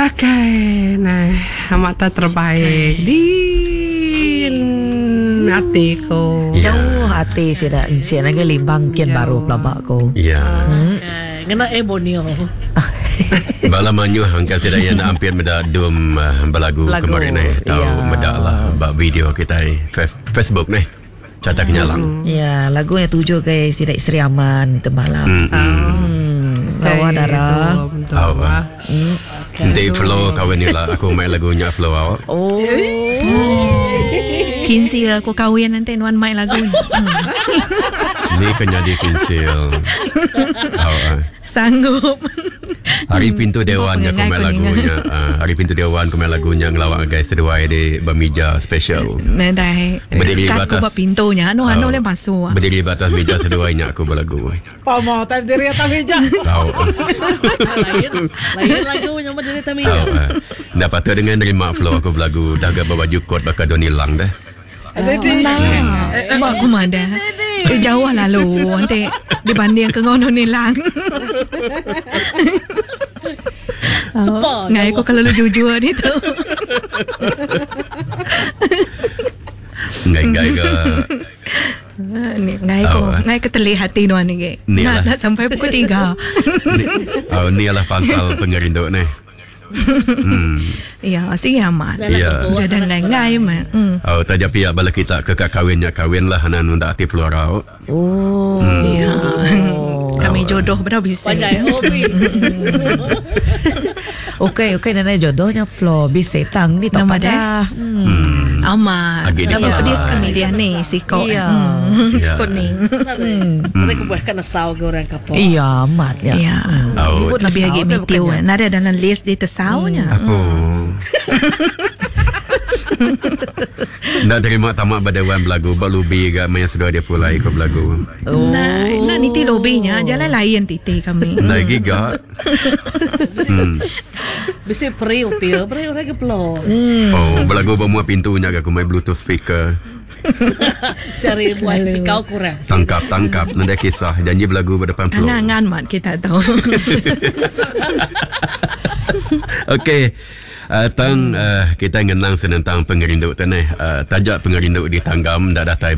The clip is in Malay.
Okay, nah, mata terbaik di hatiku. Jauh hati sida insia naga limbang kian baru pelabak ko. Ya. Ngena Ebonio. Balamanyo hanggang sida yan hampir meda dum balagu kemarin tahu meda lah ba video kita Facebook nih. Catak nyalang. Ya, lagunya tujuh ke sida Sri Aman temalam. Lawa darah. Tahu. Nanti flow kawan ni lah aku main lagunya flow awak. Oh. Kinsi aku kahwin nanti nuan main lagu ni. Ni kan jadi kinsil. Sanggup. Hari Pintu Dewan aku main lagunya. Hari Pintu Dewan aku main lagunya ngelawak guys seduai di Bamija special. Nadai. Sekat aku buat pintunya. Anu le masuk. Berdiri batas meja seduainya aku berlagu. Pamo tak diri atas meja. Tahu. Lain lagu yang berdiri atas meja. Dapat tu dengan terima flow aku berlagu. Dah gak baju kot bakal doni lang dah. Buat aku mada. Jauh lalu nanti dibanding ke ngono ni lang. Ngai aku kalau lu jujur ni tu. Ngai ke Ngai ke telih hati nuan ni. Nak sampai pukul 3. Ni adalah pansal pengerindu ni. Ya, si aman. Ya. Jadi ngai mah. Tajak pihak bala kita ke kawinnya kawin lah hanan unda aktif luar. Oh. Ya. Kami jodoh benar bisa. Panjai hobi. Okey, nana jodohnya Flo bisa tang ni tak pada. Amat. Lama pedis kami dia ni siko. Siko ni. Nanti aku buatkan nasau ke orang kapal. Iya, amat ya. Ya. Lebih lagi metiu. Nada dalam list di tesaunya. Aku nak terima tamak badawan belagu balubi gak main sedua dia pulai ke belagu. Nah, niti lobinya jalan lain titi kami. Lagi gak. Bisa periuk dia, periuk lagi pelor. Oh, belagu bawa pintunya aku main Bluetooth speaker. Seri buat kau kurang. Tangkap. Nada kisah janji belagu berdepan flow. Angan mat kita tahu. Okey. Kita ngenang senentang pengerindu tanah. Tajak pengerindu di Tanggam dah datai